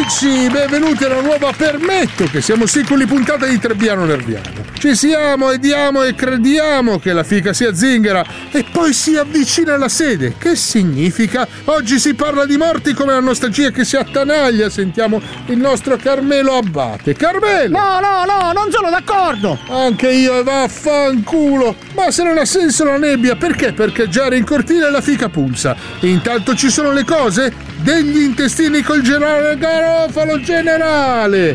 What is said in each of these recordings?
amici, benvenuti alla nuova Permetto, che siamo sicuri puntata di Trebbiano Nerviano. Ci siamo e diamo e crediamo che la fica sia zingara e poi si avvicina alla sede. Che significa? Oggi si parla di morti come la nostalgia che si attanaglia. Sentiamo il nostro Carmelo Abbate. Carmelo! No, non sono d'accordo! Anche io, e vaffanculo! Ma se non ha senso la nebbia, perché? Perché già in cortile la fica pulsa. Intanto ci sono le cose degli intestini col garofalo generale.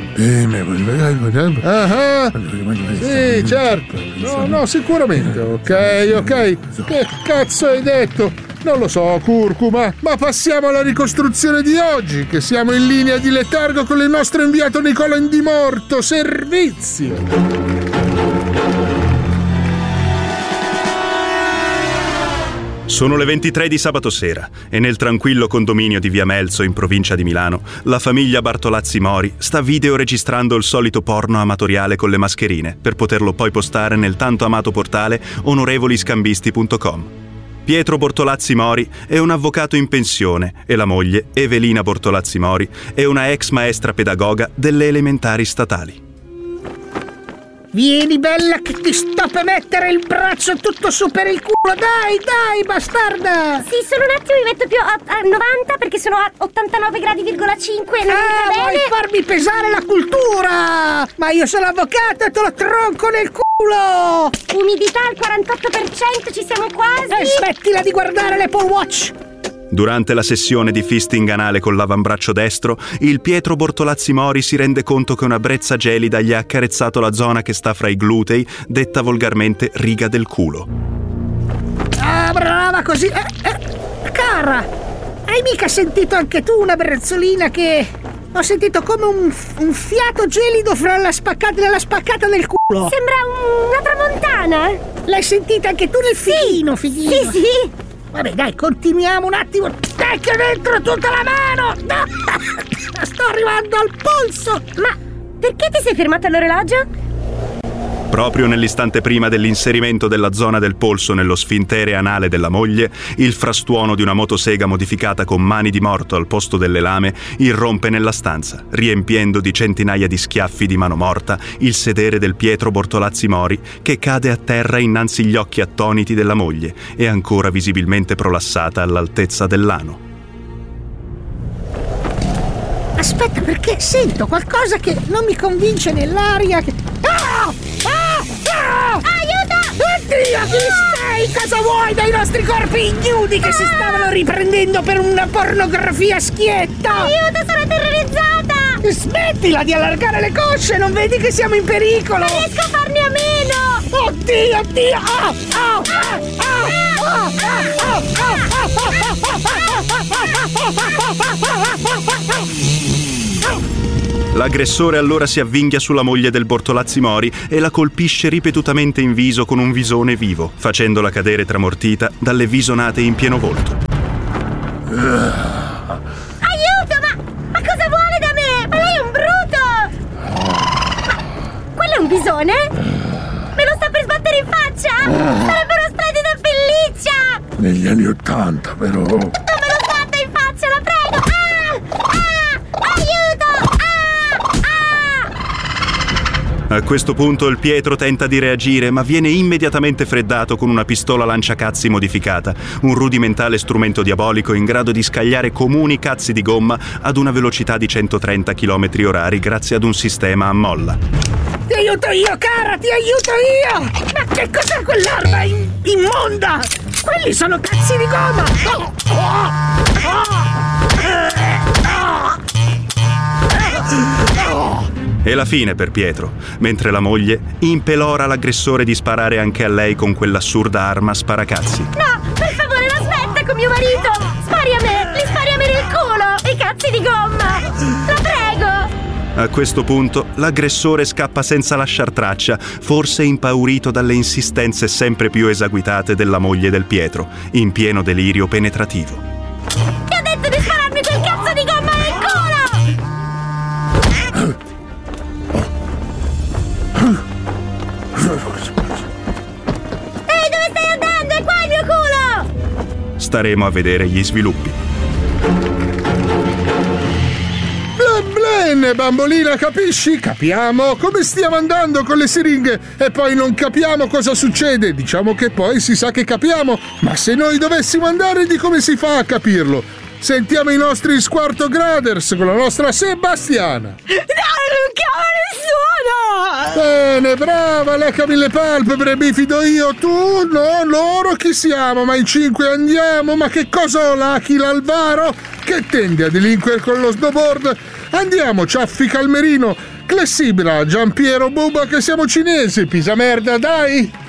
Sì, certo. No, sicuramente. Ok. Che cazzo hai detto? Non lo so, curcuma. Ma passiamo alla ricostruzione di oggi, che siamo in linea di letargo con il nostro inviato Nicola Indimorto. Servizio! Sono le 23 di sabato sera e nel tranquillo condominio di Via Melzo in provincia di Milano la famiglia Bartolazzi Mori sta videoregistrando il solito porno amatoriale con le mascherine per poterlo poi postare nel tanto amato portale onorevoliscambisti.com. Pietro Bortolazzi Mori è un avvocato in pensione e la moglie, Evelina Bortolazzi Mori, è una ex maestra pedagoga delle elementari statali. Vieni bella che ti sto per mettere il braccio tutto su per il culo, dai bastarda! Sì, solo un attimo mi metto più a 90 perché sono a 89,5 gradi. Vuoi farmi pesare la cultura? Ma io sono avvocato e te lo tronco nel culo! Umidità al 48%, ci siamo quasi! E smettila di guardare l'Apple Watch! Durante la sessione di fisting anale con l'avambraccio destro, il Pietro Bortolazzi Mori si rende conto che una brezza gelida gli ha accarezzato la zona che sta fra i glutei, detta volgarmente riga del culo. Ah, brava così! Cara, hai mica sentito anche tu una brezzolina che... Ho sentito come un fiato gelido fra la spaccata e la spaccata del culo! Sembra una tramontana! L'hai sentita anche tu nel fighino? Sì! Vabbè, dai, continuiamo un attimo. Dai che dentro tutta la mano! Sto arrivando al polso! Ma perché ti sei fermato all'orologio? Proprio nell'istante prima dell'inserimento della zona del polso nello sfintere anale della moglie, il frastuono di una motosega modificata con mani di morto al posto delle lame irrompe nella stanza, riempiendo di centinaia di schiaffi di mano morta il sedere del Pietro Bortolazzi Mori, che cade a terra innanzi gli occhi attoniti della moglie e ancora visibilmente prolassata all'altezza dell'ano. Aspetta, perché sento qualcosa che non mi convince nell'aria. Aiuto! Oddio, chi sei? Cosa vuoi dai nostri corpi ignudi che si stavano riprendendo per una pornografia schietta? Aiuto, sono terrorizzata! Smettila di allargare le cosce, non vedi che siamo in pericolo? Non riesco a farne a meno! Oddio! L'aggressore allora si avvinghia sulla moglie del Bortolazzi Mori e la colpisce ripetutamente in viso con un visone vivo, facendola cadere tramortita dalle visonate in pieno volto. Aiuto, ma cosa vuole da me? Ma lei è un bruto! Ma quello è un bisone? Me lo sta per sbattere in faccia? Sarebbe una splendida pelliccia! Negli anni '80, però. Non me lo sbatta in faccia, la prego! Aiuto! A questo punto il Pietro tenta di reagire, ma viene immediatamente freddato con una pistola lanciacazzi modificata, un rudimentale strumento diabolico in grado di scagliare comuni cazzi di gomma ad una velocità di 130 km/h grazie ad un sistema a molla. Ti aiuto io, cara, ti aiuto io! Ma che cos'è quell'arma immonda? Quelli sono cazzi di gomma! E la fine per Pietro, mentre la moglie impelora l'aggressore di sparare anche a lei con quell'assurda arma sparacazzi. No, per favore, la smetta con mio marito! Spari a me! Li spari a me nel culo! I cazzi di gomma! La prego! A questo punto l'aggressore scappa senza lasciar traccia, forse impaurito dalle insistenze sempre più esaguitate della moglie del Pietro, in pieno delirio penetrativo. Ti ho detto di spararmi quel cazzo di gomma nel culo! Ehi, dove stai andando? È qua il mio culo! Staremo a vedere gli sviluppi. Bla bla Bene, bambolina, capisci? Capiamo come stiamo andando con le siringhe e poi non capiamo cosa succede. Diciamo che poi si sa che capiamo, ma se noi dovessimo andare, di come si fa a capirlo? Sentiamo i nostri Squarto Graders con la nostra Sebastiana. No, non chiamo nessuno! Bene, brava, leccami le palpebre, mi fido io. Tu, no, loro chi siamo? Ma in 5 andiamo? Ma che cosa ho, l'Aquila Alvaro? Che tende a delinquere con lo snowboard? Andiamo, Ciaffi Calmerino, Clessibra, Giampiero Buba, che siamo cinesi, pisa merda, dai!